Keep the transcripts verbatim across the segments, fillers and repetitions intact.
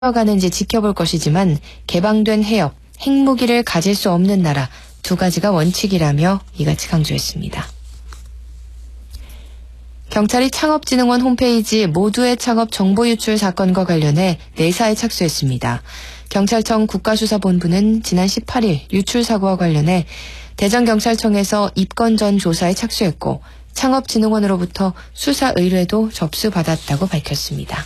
가는지 지켜볼 것이지만 개방된 해협, 핵무기를 가질 수 없는 나라 두 가지가 원칙이라며 이같이 강조했습니다. 경찰이 창업진흥원 홈페이지 모두의 창업 정보 유출 사건과 관련해 내사에 착수했습니다. 경찰청 국가수사본부는 지난 십팔 일 유출 사고와 관련해 대전경찰청에서 입건 전 조사에 착수했고 창업진흥원으로부터 수사 의뢰도 접수받았다고 밝혔습니다.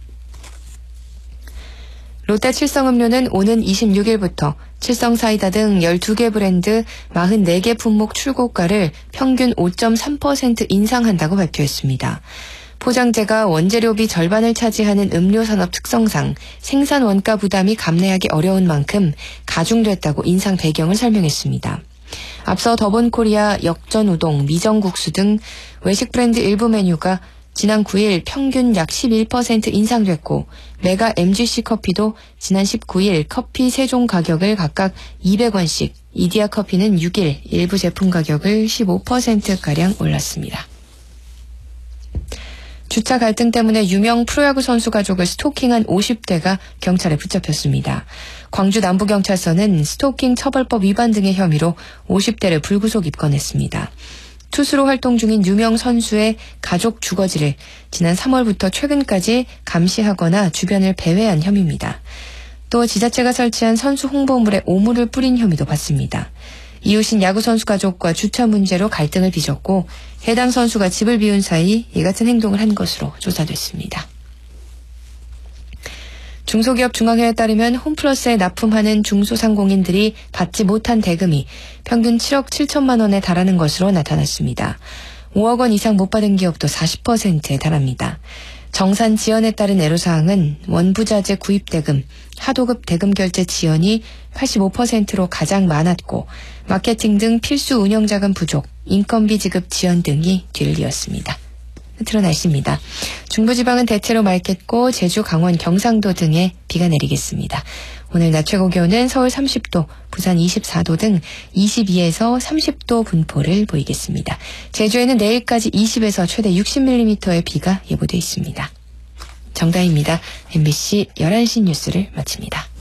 롯데 칠성음료는 오는 이십육 일부터 칠성사이다 등 열두 개 브랜드 사십사 개 품목 출고가를 평균 오 점 삼 퍼센트 인상한다고 발표했습니다. 포장재가 원재료비 절반을 차지하는 음료산업 특성상 생산 원가 부담이 감내하기 어려운 만큼 가중됐다고 인상 배경을 설명했습니다. 앞서 더본코리아 역전우동, 미정국수 등 외식 브랜드 일부 메뉴가 지난 구 일 평균 약 십일 퍼센트 인상됐고 메가 엠지씨 커피도 지난 십구 일 커피 세 종 가격을 각각 이백 원씩, 이디야 커피는 육 일 일부 제품 가격을 십오 퍼센트가량 올랐습니다. 주차 갈등 때문에 유명 프로야구 선수 가족을 스토킹한 오십 대가 경찰에 붙잡혔습니다. 광주 남부경찰서는 스토킹 처벌법 위반 등의 혐의로 오십 대를 불구속 입건했습니다. 투수로 활동 중인 유명 선수의 가족 주거지를 지난 삼월부터 최근까지 감시하거나 주변을 배회한 혐의입니다. 또 지자체가 설치한 선수 홍보물에 오물을 뿌린 혐의도 받습니다. 이웃인 야구선수 가족과 주차 문제로 갈등을 빚었고 해당 선수가 집을 비운 사이 이 같은 행동을 한 것으로 조사됐습니다. 중소기업 중앙회에 따르면 홈플러스에 납품하는 중소상공인들이 받지 못한 대금이 평균 칠억 칠천만 원에 달하는 것으로 나타났습니다. 오억 원 이상 못 받은 기업도 사십 퍼센트에 달합니다. 정산 지연에 따른 애로사항은 원부자재 구입 대금, 하도급 대금 결제 지연이 팔십오 퍼센트로 가장 많았고 마케팅 등 필수 운영자금 부족, 인건비 지급 지연 등이 뒤를 이었습니다. 끝으로 날씨입니다. 중부지방은 대체로 맑겠고 제주, 강원, 경상도 등에 비가 내리겠습니다. 오늘 낮 최고 기온은 서울 삼십 도, 부산 이십사 도 등 이십이에서 삼십 도 분포를 보이겠습니다. 제주에는 내일까지 이십에서 최대 육십 밀리미터의 비가 예보돼 있습니다. 정다희입니다. 엠비씨 열한 시 뉴스를 마칩니다.